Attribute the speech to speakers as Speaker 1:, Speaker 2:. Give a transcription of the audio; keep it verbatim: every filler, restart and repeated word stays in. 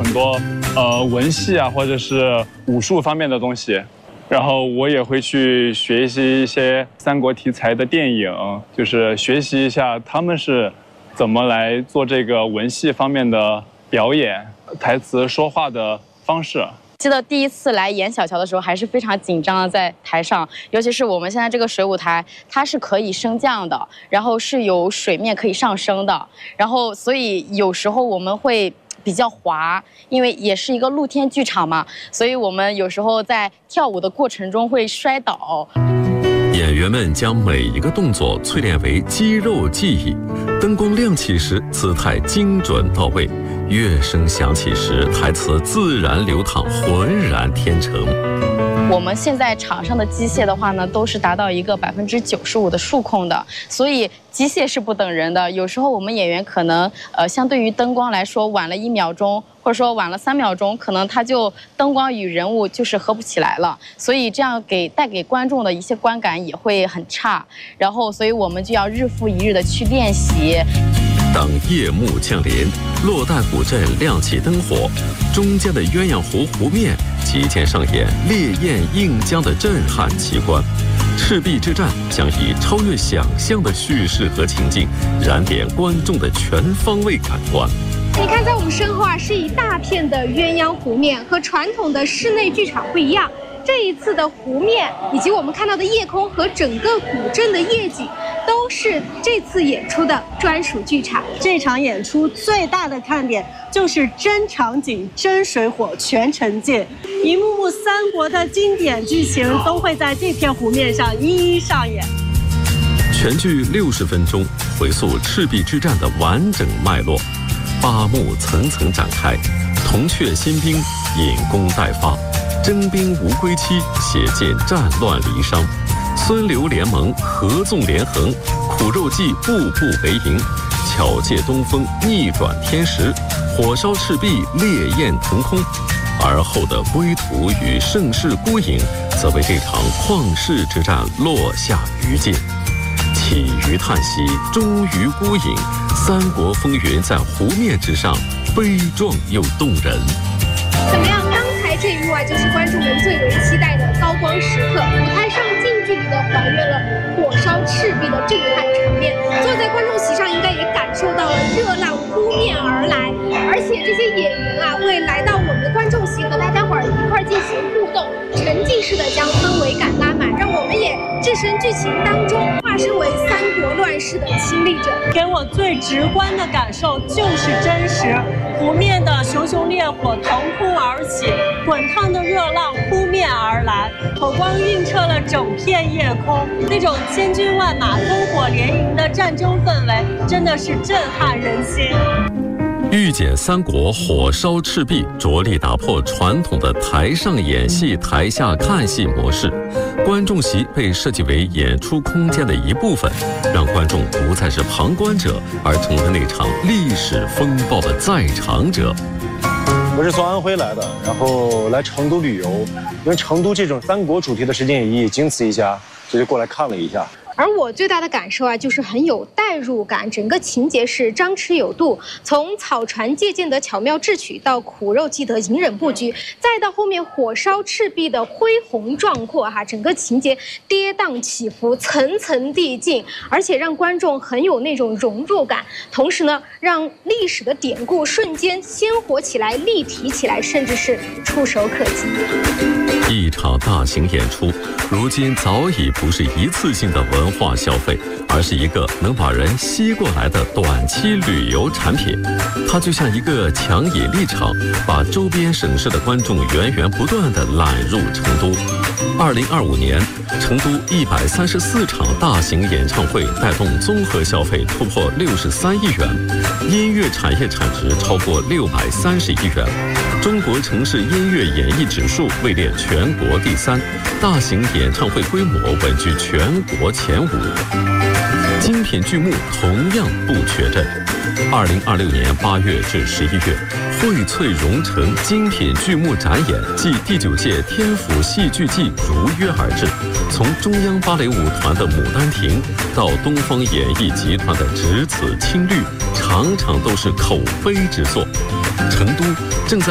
Speaker 1: 很多呃文戏啊，或者是武术方面的东西。然后我也会去学习一些三国题材的电影，就是学习一下他们是怎么来做这个文戏方面的表演、台词说话的方式。
Speaker 2: 记得第一次来演小乔的时候，还是非常紧张的，在台上，尤其是我们现在这个水舞台，它是可以升降的，然后是有水面可以上升的，然后所以有时候我们会比较滑，因为也是一个露天剧场嘛，所以我们有时候在跳舞的过程中会摔倒。
Speaker 3: 演员们将每一个动作淬炼为肌肉记忆，灯光亮起时，姿态精准到位；乐声响起时，台词自然流淌，浑然天成。
Speaker 2: 我们现在场上的机械的话呢，都是达到一个百分之九十五的数控的，所以机械是不等人的。有时候我们演员可能呃，相对于灯光来说晚了一秒钟，或者说晚了三秒钟，可能它就灯光与人物就是合不起来了，所以这样给带给观众的一些观感也会很差。然后，所以我们就要日复一日的去练习。
Speaker 3: 当夜幕降临，洛带古镇亮起灯火，中间的鸳鸯湖湖面即将上演烈焰映江的震撼奇观。赤壁之战将以超越想象的叙事和情境，燃点观众的全方位感官。
Speaker 4: 你看，在我们身后啊，是一大片的鸳鸯湖面，和传统的室内剧场不一样。这一次的湖面以及我们看到的夜空和整个古镇的夜景，都是这次演出的专属剧场。
Speaker 5: 这场演出最大的看点就是真场景、真水火全呈现，一幕幕三国的经典剧情都会在这片湖面上一一上演。
Speaker 3: 全剧六十分钟，回溯赤壁之战的完整脉络，八幕层层展开，铜雀新兵引弓待发。征兵无归期，写尽战乱离殇；孙刘联盟，合纵连横；苦肉计，步步为营；巧借东风，逆转天时；火烧赤壁，烈焰腾空。而后的归途与盛世孤影，则为这场旷世之战落下余烬。起于叹息，终于孤影，三国风云在湖面之上，悲壮又动人。
Speaker 4: 怎么样？刚才这一幕啊，就是观众们最为期待的高光时刻。舞台上近距离的还原了火烧赤壁的震撼场面，坐在观众席上应该也感受到了热浪扑面而来。而且这些演员啊，会来到我们的观众席和大家伙儿一块儿进行互动，沉浸式的将氛围感拉满，让我们也置身剧情当中，化身为三国乱世的亲历者。
Speaker 5: 给我最直观的感受就是真实，湖面的熊熊烈火腾空而起，滚烫的热浪扑面而来，火光映彻了整片夜空，那种千军万马烽火连营的战争氛围，真的是震撼人心。
Speaker 3: 御姐三国火烧赤壁，着力打破传统的台上演戏、台下看戏模式。观众席被设计为演出空间的一部分，让观众不再是旁观者，而成为那场历史风暴的在场者。
Speaker 6: 我是从安徽来的，然后来成都旅游，因为成都这种三国主题的实景演绎仅此一家，所以就过来看了一下。
Speaker 4: 而我最大的感受啊，就是很有代入感，整个情节是张弛有度，从草船借箭的巧妙智取，到苦肉计的隐忍不拘，再到后面火烧赤壁的恢宏壮阔，哈，整个情节跌宕起伏，层层递进，而且让观众很有那种融入感，同时呢，让历史的典故瞬间鲜活起来、立体起来，甚至是触手可及。
Speaker 3: 一场大型演出，如今早已不是一次性的文化消费，而是一个能把人吸过来的短期旅游产品。它就像一个强引力场，把周边省市的观众源源不断地揽入成都。二零二五年，成都一百三十四场大型演唱会带动综合消费突破六十三亿元，音乐产业产值超过六百三十亿元。中国城市音乐演艺指数位列全国第三，大型演唱会规模稳居全国前五。精品剧目同样不缺阵。二零二六年八月至十一月，荟萃蓉城精品剧目展演暨第九届天府戏剧季如约而至。从中央芭蕾舞团的《牡丹亭》到东方演艺集团的《只此青绿》，场场都是口碑之作。成都正在